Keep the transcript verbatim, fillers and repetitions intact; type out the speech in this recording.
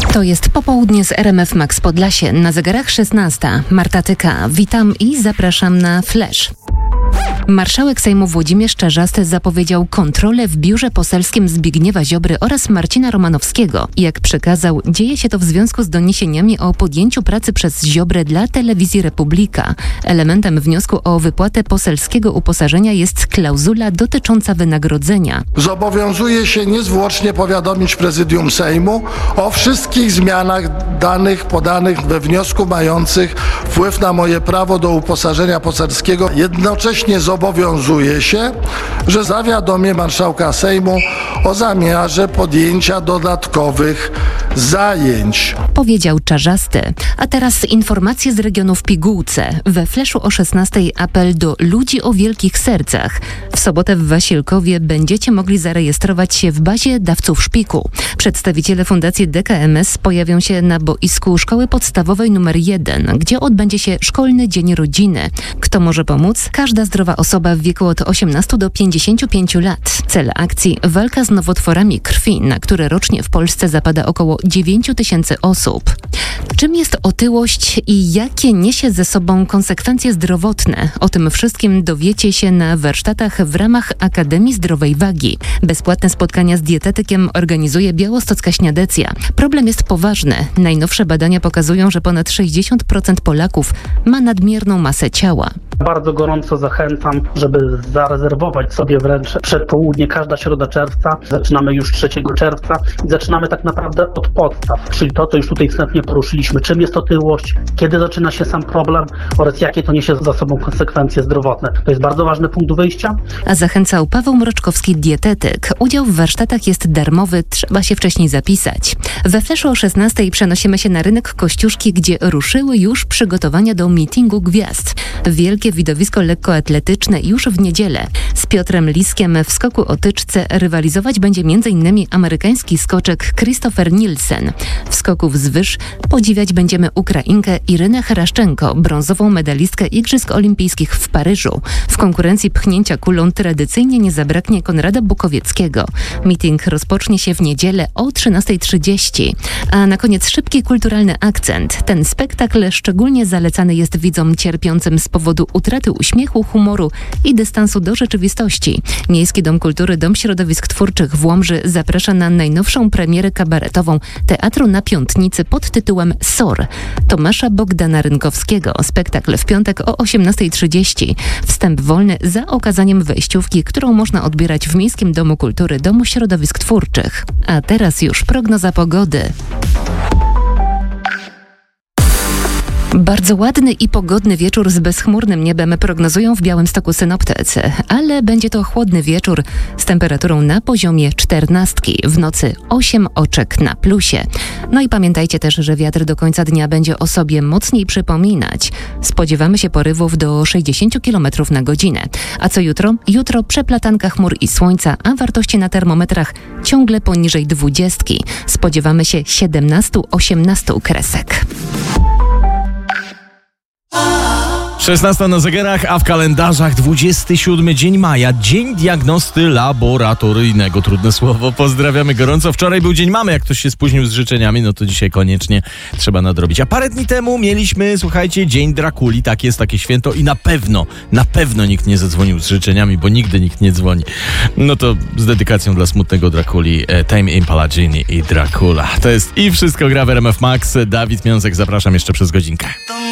To jest popołudnie z R M F Max Podlasie. Na zegarach szesnasta. Marta Tyka. Witam i zapraszam na Flash. Marszałek Sejmu Włodzimierz Czarzasty zapowiedział kontrolę w biurze poselskim Zbigniewa Ziobry oraz Marcina Romanowskiego. Jak przekazał, dzieje się to w związku z doniesieniami o podjęciu pracy przez Ziobrę dla Telewizji Republika. Elementem wniosku o wypłatę poselskiego uposażenia jest klauzula dotycząca wynagrodzenia. Zobowiązuję się niezwłocznie powiadomić Prezydium Sejmu o wszystkich zmianach danych podanych we wniosku mających wpływ na moje prawo do uposażenia poselskiego. Jednocześnie zobowiązuję się, że zawiadomię marszałka Sejmu o zamiarze podjęcia dodatkowych zajęć. Powiedział Czarzasty. A teraz informacje z regionu w pigułce. We Fleszu o szesnastej apel do ludzi o wielkich sercach. W sobotę w Wasilkowie będziecie mogli zarejestrować się w bazie dawców szpiku. Przedstawiciele Fundacji D K M S pojawią się na boisku Szkoły Podstawowej numer jeden, gdzie odbędzie się Szkolny Dzień Rodziny. Kto może pomóc? Każda zdrowa osoba w wieku od osiemnastu do pięćdziesięciu pięciu lat. Cel akcji: walka z nowotworami krwi, na które rocznie w Polsce zapada około dziewięć tysięcy osób. Czym jest otyłość i jakie niesie ze sobą konsekwencje zdrowotne? O tym wszystkim dowiecie się na warsztatach w ramach Akademii Zdrowej Wagi. Bezpłatne spotkania z dietetykiem organizuje Białostocka Śniadecja. Problem jest poważny. Najnowsze badania pokazują, że ponad sześćdziesiąt procent Polaków ma nadmierną masę ciała. Bardzo gorąco zachęcam, żeby zarezerwować sobie wręcz przedpołudnie, każda środa czerwca. Zaczynamy już trzeciego czerwca i zaczynamy tak naprawdę od podstaw, czyli to, co już tutaj wstępnie poruszyliśmy. Czym jest otyłość, kiedy zaczyna się sam problem oraz jakie to niesie za sobą konsekwencje zdrowotne. To jest bardzo ważny punkt wyjścia. A zachęcał Paweł Mroczkowski, dietetyk. Udział w warsztatach jest darmowy, trzeba się wcześniej zapisać. We Fleszu o szesnastej przenosimy się na rynek Kościuszki, gdzie ruszyły już przygotowania do meetingu gwiazd. Wielkie widowisko lekkoatletyczne już w niedzielę. Z Piotrem Liskiem w skoku o tyczce rywalizować będzie m.in. amerykański skoczek Christopher Nielsen. W skoku wzwyż podziwiać będziemy Ukrainkę Irynę Heraszczenko, brązową medalistkę Igrzysk Olimpijskich w Paryżu. W konkurencji pchnięcia kulą tradycyjnie nie zabraknie Konrada Bukowieckiego. Meeting rozpocznie się w niedzielę o trzynastej trzydzieści. A na koniec szybki kulturalny akcent. Ten spektakl szczególnie zalecany jest widzom cierpiącym z powodu utraty uśmiechu, humoru i dystansu do rzeczywistości. Miejski Dom Kultury Dom Środowisk Twórczych w Łomży zaprasza na najnowszą premierę kabaretową Teatru na Piątnicy pod tytułem S O R Tomasza Bogdana Rynkowskiego. Spektakl w piątek o osiemnastej trzydzieści. Wstęp wolny za okazaniem wejściówki, którą można odbierać w Miejskim Domu Kultury Domu Środowisk Twórczych. A teraz już prognoza pogody. Bardzo ładny i pogodny wieczór z bezchmurnym niebem prognozują w Białymstoku synoptycy, ale będzie to chłodny wieczór z temperaturą na poziomie czternastki, w nocy osiem oczek na plusie. No i pamiętajcie też, że wiatr do końca dnia będzie o sobie mocniej przypominać. Spodziewamy się porywów do sześćdziesiąt kilometrów na godzinę. A co jutro? Jutro przeplatanka chmur i słońca, a wartości na termometrach ciągle poniżej dwudziestki. Spodziewamy się siedemnastu osiemnastu kresek. szesnasta na zegarach, a w kalendarzach dwudziesty siódmy dzień maja, Dzień Diagnosty Laboratoryjnego. Trudne słowo. Pozdrawiamy gorąco. Wczoraj był Dzień Mamy. Jak ktoś się spóźnił z życzeniami, no to dzisiaj koniecznie trzeba nadrobić. A parę dni temu mieliśmy, słuchajcie, Dzień Drakuli. Tak jest, takie święto i na pewno, na pewno nikt nie zadzwonił z życzeniami, bo nigdy nikt nie dzwoni. No to z dedykacją dla smutnego Drakuli, Tame Impala Genie i Dracula. To jest i wszystko gra w R M F Max. Dawid Miąsek, zapraszam jeszcze przez godzinkę.